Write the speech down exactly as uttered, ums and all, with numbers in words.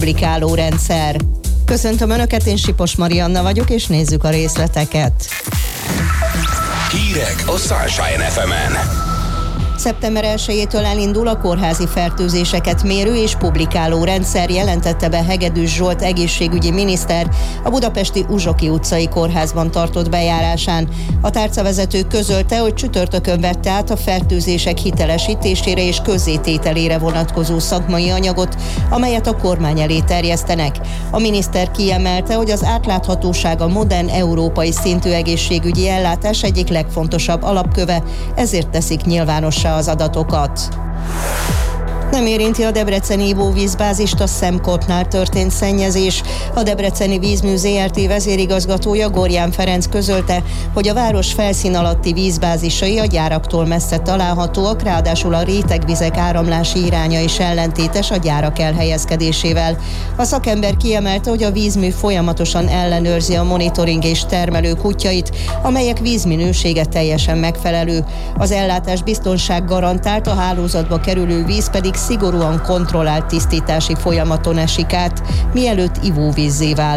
publikáló rendszer. Köszöntöm Önöket, én Sipos Marianna vagyok, és nézzük a részleteket. Hírek a Sunshine ef emen. szeptember elsejétől elindul a kórházi fertőzéseket mérő és publikáló rendszer, jelentette be Hegedűs Zsolt egészségügyi miniszter a budapesti Uzsoki utcai kórházban tartott bejárásán. A tárcavezető közölte, hogy csütörtökön vette át a fertőzések hitelesítésére és közzétételére vonatkozó szakmai anyagot, amelyet a kormány elé terjesztenek. A miniszter kiemelte, hogy az átláthatóság a modern európai szintű egészségügyi ellátás egyik legfontosabb alapköve, ezért teszik nyilvánossá az adatokat. Nem érinti a debreceni ivóvízbázist a Szemkortnál történt szennyezés. A Debreceni Vízmű zé er té vezérigazgatója, Gorján Ferenc közölte, hogy a város felszín alatti vízbázisai a gyáraktól messze találhatóak, ráadásul a rétegvizek áramlási iránya is ellentétes a gyárak elhelyezkedésével. A szakember kiemelte, hogy a vízmű folyamatosan ellenőrzi a monitoring és termelő kutyait, amelyek vízminősége teljesen megfelelő. Az ellátás biztonság garantált, a hálózatba kerülő víz pedig szigorúan kontrollált tisztítási folyamaton esik át, mielőtt ivóvízzé válik.